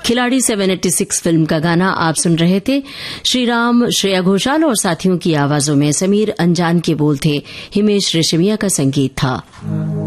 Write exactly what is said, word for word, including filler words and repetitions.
खिलाड़ी seven eighty six film का गाना आप सुन रहे थे। श्रीराम, श्रेया घोषाल और साथियों की आवाजों में समीर अंजान के बोल थे, हिमेश रेशमिया का संगीत था।